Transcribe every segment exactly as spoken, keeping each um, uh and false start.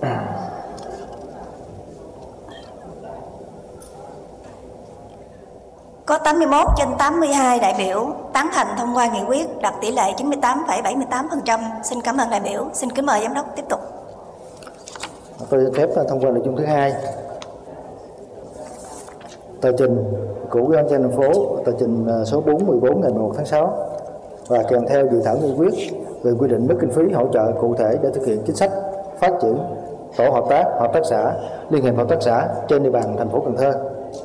Có tám mươi mốt trên tám mươi hai đại biểu tán thành thông qua nghị quyết, đạt tỷ lệ chín mươi tám phẩy bảy mươi tám phần trăm. Xin cảm ơn đại biểu. Xin kính mời giám đốc tiếp tục. Tôi phép thông qua nội dung thứ hai. Tờ trình của Ủy ban nhân dân thành phố, tờ trình số bốn mười bốn ngày mười một tháng sáu và kèm theo dự thảo nghị quyết về quy định mức kinh phí hỗ trợ cụ thể để thực hiện chính sách phát triển tổ hợp tác, hợp tác xã, liên hiệp hợp tác xã trên địa bàn thành phố Cần Thơ.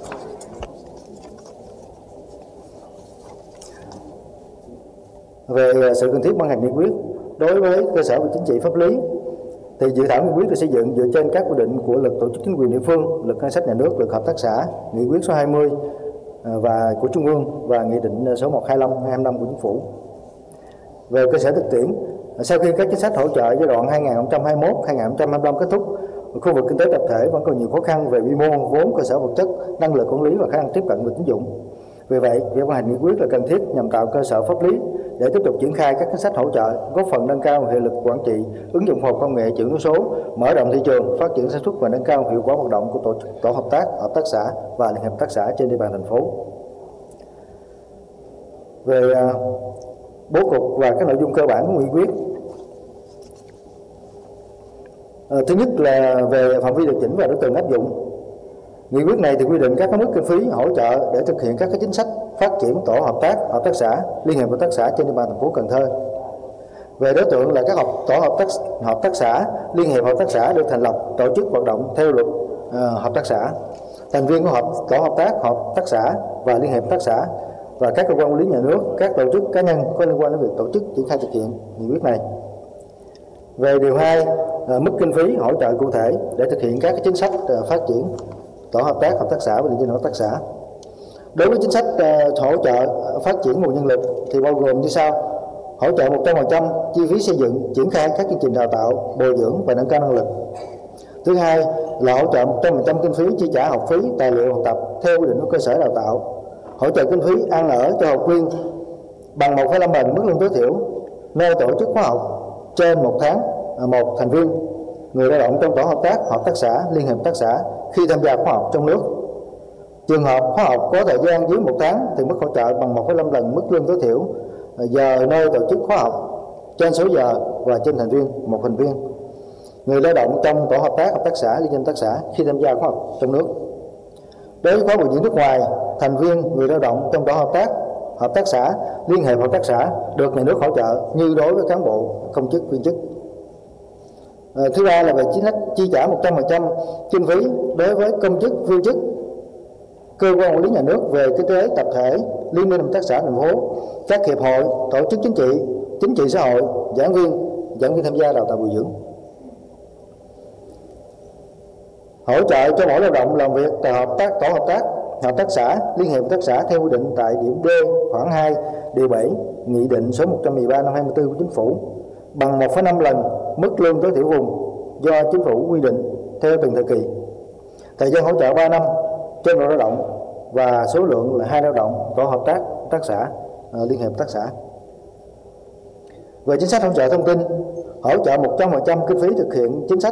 Về sự cần thiết ban hành nghị quyết đối với cơ sở về chính trị pháp lý, thì dự thảo nghị quyết được xây dựng dựa trên các quy định của luật tổ chức chính quyền địa phương, luật ngân sách nhà nước, luật hợp tác xã, nghị quyết số hai mươi và của Trung ương và nghị định số một trăm hai mươi lăm hai nghìn không trăm hai mươi lăm của Chính phủ. Về cơ sở thực tiễn, sau khi các chính sách hỗ trợ giai đoạn hai nghìn không trăm hai mươi mốt đến hai nghìn không trăm hai mươi lăm kết thúc, khu vực kinh tế tập thể vẫn còn nhiều khó khăn về vi mô, vốn, cơ sở vật chất, năng lực quản lý và khả năng tiếp cận về tín dụng. Vì vậy, việc ban hành nghị quyết là cần thiết nhằm tạo cơ sở pháp lý để tiếp tục triển khai các chính sách hỗ trợ, góp phần nâng cao hiệu lực quản trị, ứng dụng khoa học công nghệ, chuyển đổi số, mở rộng thị trường, phát triển sản xuất và nâng cao hiệu quả hoạt động của tổ chức tổ hợp tác, hợp tác xã và liên hiệp hợp tác xã trên địa bàn thành phố. Về bố cục và các nội dung cơ bản của nghị quyết. À, thứ nhất là về phạm vi điều chỉnh và đối tượng áp dụng. Nghị quyết này thì quy định các mức kinh phí hỗ trợ để thực hiện các cái chính sách phát triển tổ hợp tác, hợp tác xã, liên hiệp hợp tác xã trên địa bàn thành phố Cần Thơ. Về đối tượng là các hợp tổ hợp tác hợp tác xã, liên hiệp hợp tác xã được thành lập, tổ chức hoạt động theo luật uh, hợp tác xã. Thành viên của hợp tổ hợp tác, hợp tác xã và liên hiệp hợp tác xã và các cơ quan quản lý nhà nước, các tổ chức cá nhân có liên quan đến việc tổ chức triển khai thực hiện nghị quyết này. Về điều hai, uh, mức kinh phí hỗ trợ cụ thể để thực hiện các cái chính sách uh, phát triển tổ hợp tác, hợp tác xã và liên doanh hợp tác xã. Đối với chính sách uh, hỗ trợ phát triển nguồn nhân lực thì bao gồm như sau: hỗ trợ một trăm phần trăm chi phí xây dựng, triển khai các chương trình đào tạo, bồi dưỡng và nâng cao năng lực. Thứ hai là hỗ trợ một trăm phần trăm kinh phí chi trả học phí, tài liệu học tập theo quy định của cơ sở đào tạo, hỗ trợ kinh phí ăn ở cho học viên bằng một phẩy năm lần mức lương tối thiểu nơi tổ chức khóa học trên một tháng một thành viên người lao động trong tổ hợp tác, hợp tác xã, liên hiệp hợp tác xã khi tham gia khóa học trong nước. Trường hợp khóa học có thời gian dưới một tháng thì mức hỗ trợ bằng một phẩy năm lần mức lương tối thiểu giờ nơi tổ chức khóa học trên số giờ và trên thành viên một thành viên người lao động trong tổ hợp tác, hợp tác xã, liên doanh hợp tác xã khi tham gia khóa học trong nước. Đối với khóa bồi dưỡng nước ngoài, thành viên người lao động trong tổ hợp tác, hợp tác xã, liên hiệp hợp tác xã được nhà nước hỗ trợ như đối với cán bộ, công chức, viên chức. À, thứ ba là về chính sách chi trả một trăm phần trăm kinh phí đối với công chức, viên chức, cơ quan quản lý nhà nước về kinh tế tập thể, liên minh hợp tác xã thành phố, các hiệp hội, tổ chức chính trị, chính trị xã hội, giảng viên, giảng viên tham gia đào tạo bồi dưỡng. Hỗ trợ cho mỗi lao động làm việc tại hợp tác tổ hợp tác, hợp tác xã, liên hiệp hợp tác xã theo quy định tại điểm D khoảng hai điều bảy nghị định số một trăm mười ba năm hai mươi tư của Chính phủ bằng một phẩy năm lần mức lương tối thiểu vùng do Chính phủ quy định theo từng thời kỳ. Thời gian hỗ trợ ba năm trên một lao động và số lượng là hai lao động tổ hợp tác, hợp tác xã, liên hiệp hợp tác xã. Về chính sách hỗ trợ thông tin, hỗ trợ một trăm phần trăm kinh phí thực hiện chính sách